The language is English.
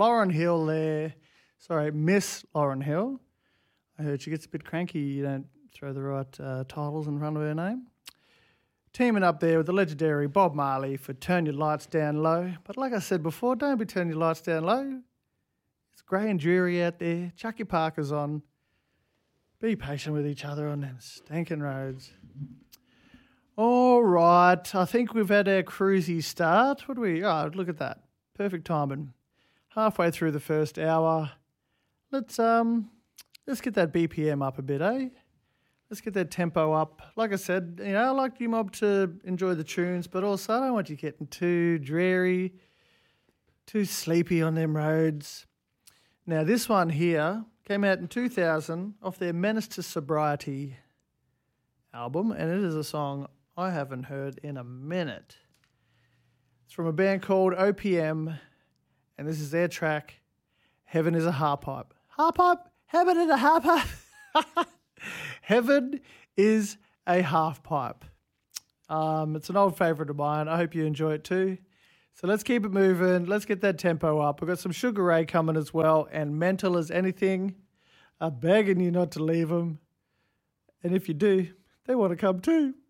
Lauren Hill there. Sorry, Miss Lauren Hill. I heard she gets a bit cranky. You don't throw the right titles in front of her name. Teaming up there with the legendary Bob Marley for Turn Your Lights Down Low. But like I said before, don't be turning your lights down low. It's grey and dreary out there. Chuck your parkers on. Be patient with each other on them stinking roads. All right, I think we've had our cruisy start. What do we? Oh, look at that. Perfect timing. Halfway through the first hour. Let's get that BPM up a bit, eh? Let's get that tempo up. Like I said, I like you mob to enjoy the tunes, but also I don't want you getting too dreary, too sleepy on them roads. Now, this one here came out in 2000 off their Menace to Sobriety album, and it is a song I haven't heard in a minute. It's from a band called OPM, and this is their track, Heaven is a Half Pipe. Half pipe? Heaven is a half pipe. Heaven is a half pipe. It's an old favourite of mine. I hope you enjoy it too. So let's keep it moving. Let's get that tempo up. We've got some Sugar Ray coming as well, and Mental as Anything. I'm begging you not to leave them. And if you do, they want to come too.